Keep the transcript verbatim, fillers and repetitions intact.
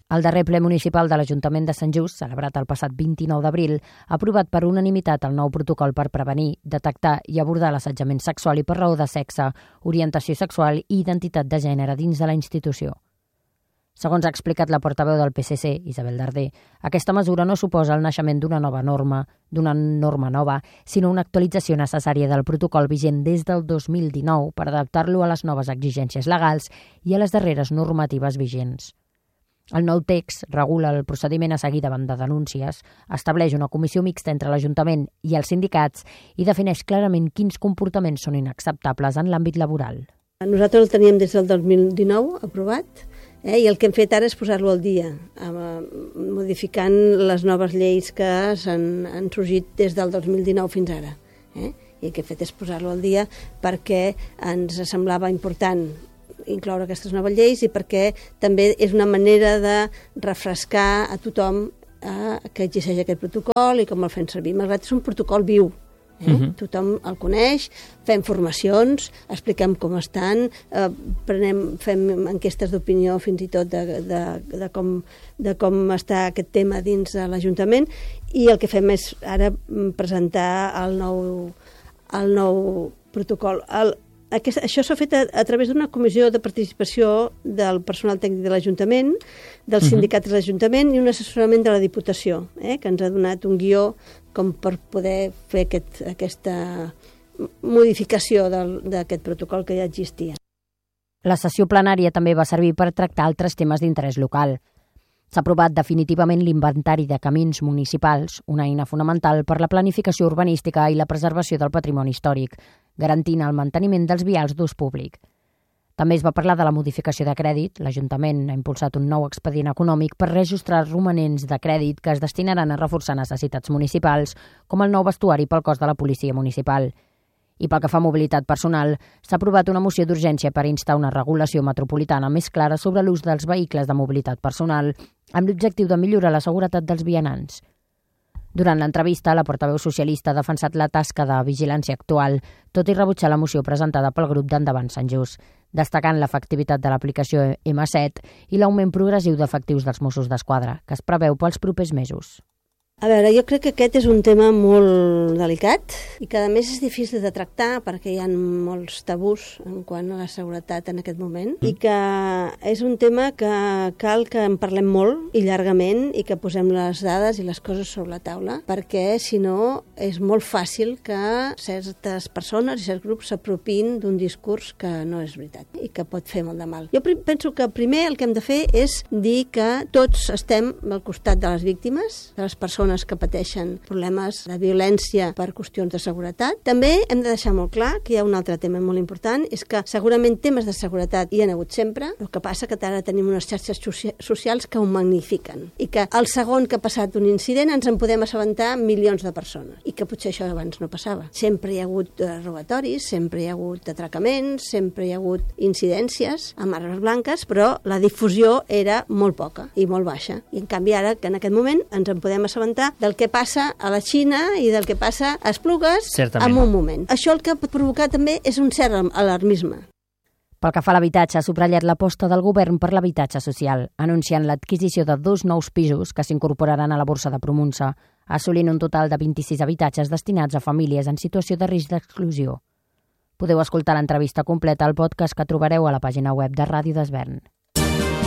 El darrer ple municipal de l'Ajuntament de Sant Just, celebrat el passat vint-i-nou d'abril, ha aprovat per unanimitat el nou protocol per prevenir, detectar i abordar l'assetjament sexual i per raó de sexe, orientació sexual i identitat de gènere dins de la institució. Segons ha explicat la portaveu del P S C, Isabel Darder, aquesta mesura no suposa el naixement d'una nova norma, d'una norma nova, sinó una actualització necessària del protocol vigent des del dos mil dinou per adaptar-lo a les noves exigències legals i a les darreres normatives vigents. El nou text regula el procediment a seguir davant de denúncies, estableix una comissió mixta entre l'Ajuntament i els sindicats i defineix clarament quins comportaments són inacceptables en l'àmbit laboral. Nosaltres el teníem des del dos mil dinou aprovat eh, i el que hem fet ara és posar-lo al dia, eh, modificant les noves lleis que s'han han sorgit des del dos mil dinou fins ara. Eh? I el que hem fet és posar-lo al dia perquè ens semblava important incloure aquestes noves lleis i perquè també és una manera de refrescar a tothom eh, que exigeix aquest protocol i com el fem servir. Malgrat és un protocol viu, eh? Uh-huh. Tothom el coneix, fem formacions, expliquem com estan, eh, prenem, fem enquestes d'opinió fins i tot de, de, de, com, de com està aquest tema dins de l'Ajuntament i el que fem és ara presentar el nou, el nou protocol. El, Aquest, això s'ha fet a, a través d'una comissió de participació del personal tècnic de l'Ajuntament, del sindicat de l'Ajuntament i un assessorament de la Diputació, eh, que ens ha donat un guió com per poder fer aquest, aquesta modificació d'aquest protocol que ja existia. La sessió plenària també va servir per tractar altres temes d'interès local. S'ha aprovat definitivament l'inventari de camins municipals, una eina fonamental per la planificació urbanística i la preservació del patrimoni històric, garantint el manteniment dels vials d'ús públic. També es va parlar de la modificació de crèdit. L'Ajuntament ha impulsat un nou expedient econòmic per registrar romanents de crèdit que es destinaran a reforçar necessitats municipals, com el nou vestuari pel cos de la policia municipal. I pel que fa a mobilitat personal, s'ha aprovat una moció d'urgència per instar una regulació metropolitana més clara sobre l'ús dels vehicles de mobilitat personal, amb l'objectiu de millorar la seguretat dels vianants. Durant l'entrevista, la portaveu socialista ha defensat la tasca de vigilància actual, tot i rebutjar la moció presentada pel grup d'Endavant Sant Just, destacant l'efectivitat de l'aplicació ema set i l'augment progressiu d'efectius dels Mossos d'Esquadra, que es preveu pels propers mesos. A veure, jo crec que aquest és un tema molt delicat i que a més és difícil de tractar perquè hi ha molts tabús en quant a la seguretat en aquest moment mm. i que és un tema que cal que en parlem molt i llargament i que posem les dades i les coses sobre la taula perquè si no és molt fàcil que certes persones i certs grups s'apropin d'un discurs que no és veritat i que pot fer molt de mal. Jo penso que primer el que hem de fer és dir que tots estem al costat de les víctimes, de les persones que pateixen problemes de violència per qüestions de seguretat. També hem de deixar molt clar que hi ha un altre tema molt important, és que segurament temes de seguretat hi ha hagut sempre, el que passa que ara tenim unes xarxes socials que ho magnifiquen i que al segon que ha passat un incident ens en podem assabentar milions de persones i que potser això abans no passava. Sempre hi ha hagut robatoris, sempre hi ha hagut atracaments, sempre hi ha hagut incidències amb armes blanques, però la difusió era molt poca i molt baixa. I en canvi ara, que en aquest moment ens en podem assabentar del que passa a la Xina i del que passa a Esplugues en un moment. Això el que pot provocar també és un cert alarmisme. Pel que fa a l'habitatge, ha subratllat l'aposta del govern per l'habitatge social, anunciant l'adquisició de dos nous pisos que s'incorporaran a la borsa de Promunsa, assolint un total de vint-i-sis habitatges destinats a famílies en situació de risc d'exclusió. Podeu escoltar l'entrevista completa al podcast que trobareu a la pàgina web de Ràdio d'Esvern.